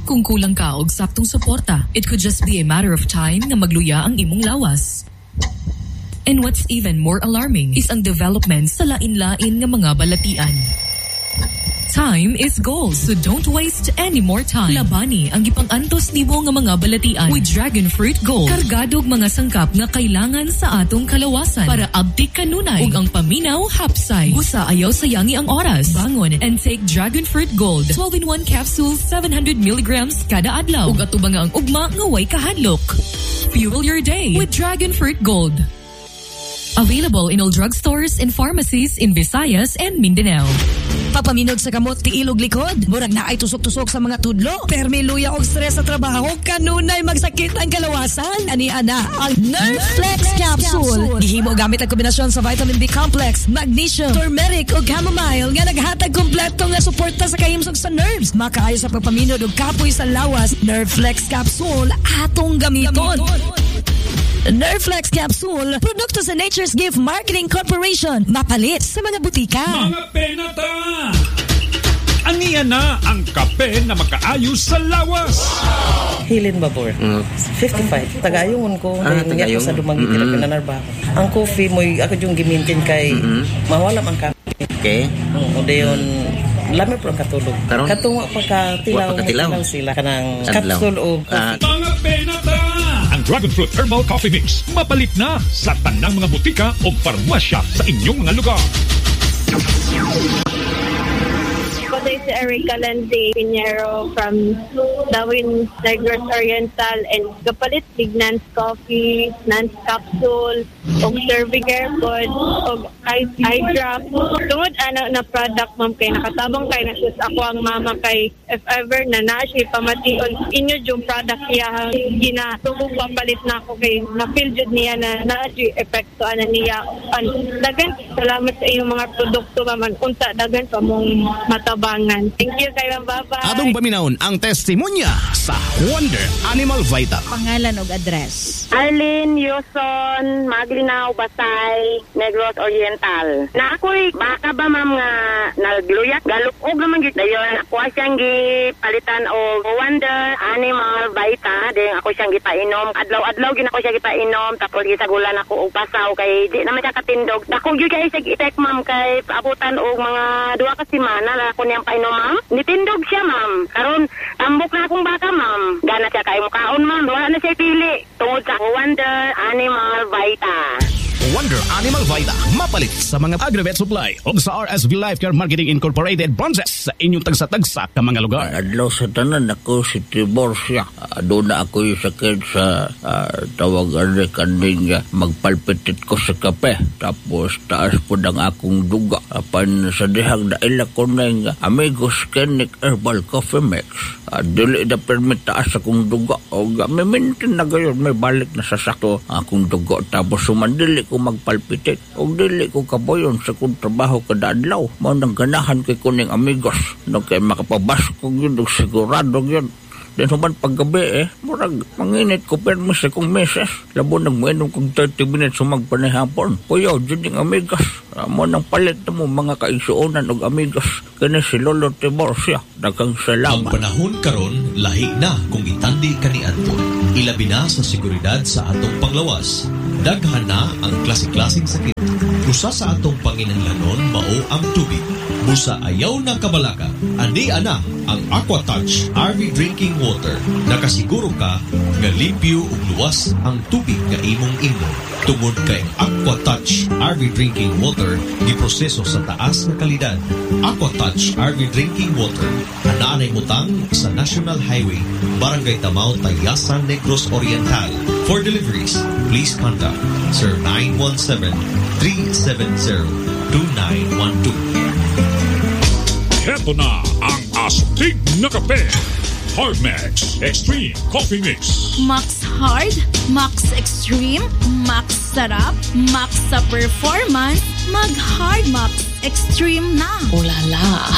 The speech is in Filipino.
kung kulang ka og saktong suporta. It could just be a matter of time na magluya ang imong lawas. And what's even more alarming is ang development sa lain-lain nga mga balatian. Time is gold, so don't waste any more time. Labani ang gipang-antos nimo nga mga balatian with Dragon Fruit Gold. Kargadog mga sangkap nga kailangan sa atong kalawasan para abtik kanunay ug ang paminaw hapsay. Busa ayaw sayangi ang oras. Bangon and take Dragon Fruit Gold. 12-in-1 capsule, 700 milligrams kada adlaw. Ug atubang ang ugma nga way kahadlok. Fuel your day with Dragon Fruit Gold. Available in all drugstores and pharmacies in Visayas and Mindanao. Papaminog sa kamot ti ilog likod. Murag na ay tusok-tusok sa mga tudlo. Permi luya og stress sa trabaho. Kanunay magsakit ang kalawasan. Ani-ana ang Nerve Flex Capsule. Gihimo gamit ang kombinasyon sa vitamin B complex, magnesium, turmeric ug chamomile nga naghatag kompleto nga suporta sa kahimsog sa nerves. Makaayo sa pagpaminog ug kapoy sa lawas. Nerve Flex Capsule atong gamiton. Nerflex Capsule, produkto sa Nature's Gift Marketing Corporation. Mapalit sa mga butika. Mga penata! Aniya na ang kape na makaayos sa lawas. Hilin Babor. 55. Tagayungon ko. Tagayungon. Sa dumang gitira pinanarba. Ang coffee mo, ako yung gimintin kay mawalam ang kape. Okay. O dayon, lami po ang katulog. Katunga pagkatilaw sila. Kanang capsule o coffee. Mga penata! Ang Dragon Fruit Herbal Coffee Mix. Mapalit na sa tanang mga butika o farmasya sa inyong mga lugar. This is Erica Landy Pinheiro from Darwin Negros Oriental and kapalit big Nance Coffee, Nance Capsule, og serving airpod, og eye drop. Tungod na product ma'am kay nakatabang kay nasus ako ang mama kay if ever na siya pamation inyo yung product niya ginatubog papalit na ako kay na-feel jud niya na siya epekto niya. Dagan salamat sa inyong mga produkto ma'am. Unta dagan pa mong mataba. Thank you kayo, bye-bye. Atong paminahon ang testimonya sa Wonder Animal Vita. Pangalan o address? Arlene Yuson, Maglinaw, Basay, Negros Oriental. Na ako'y baka ba ma'am nga nagluyat, galukog naman gito yun. Ako siyang gipalitan o Wonder Animal Vita. Then ako siyang gipainom. Adlaw-adlaw gina ko siya gipainom. Tapos gisagulan ako og pasaw kay di naman siya katindog. Ako gyud kay siya itek ma'am kay paabutan og mga 2 ka semana na ako niyang painom ma'am. Nitindog siya ma'am. Karon tambok na akong baka ma'am. Gana siya kay mukaon ma'am. Wala na siya pili. Tungod sa Wonder Animal Vita. Wonder Animal Vita. Mapalit sa mga Agravet Supply o sa RSV Life Care Marketing Incorporated branches sa inyong tagsa-tagsa ka mga lugar. Adlaw sa tanan ako si Tiborcia. Doon na ako yung sakit sa tawagan kanding magpalpitit ko sa kape. Tapos taas po ng akong duga. Apan sa dihang daila ko na yung Amigos Clinic Herbal Coffee Mix. Dili na permit taas akong duga. O mimintin na gayon may balik na sa sakto akong duga. Tapos sumandili ko magpalpitit. O dili ko kaboyon sa kong trabaho kada adlaw. Mao nang ganahan kay kuning amigos. No kay makapabaskog yun. Sigurado yun. Then human paggabi murag manginit ko permis sa kong meses. Labo nang mainom kong 30 minutes sumagpanihapon. Kuyaw, dyan yung amigos. Mo nang palit na mo mga kaigsuonan og amigos. Kani si Lolo Tiborcia. Daghang salamat. Ang panahon karon lahi na kung itandi kani Anton. Ilabi na sa seguridad sa atong panglawas. Daghan na ang klase-klaseng sakit. Usa sa atong panginahanglanon mao ang tubig. Busa ayaw ng kabalaka, ani-ana ang Aquatouch RV Drinking Water. Nakasiguro ka nga limpyo ug luwas ang tubig nga imong inom. Tungod kay Aquatouch RV Drinking Water giproseso sa taas nga kalidad. Aquatouch RV Drinking Water anaanay butang sa National Highway, Barangay Tamao, Tayasan, Negros Oriental. For deliveries, please contact 0917-370-2912. Heto na ang astig na kape. Hardmax Extreme Coffee Mix. Max Hard, Max Extreme, Max Sarap, Max sa performance, mag Hard Max Extreme na. Ulala,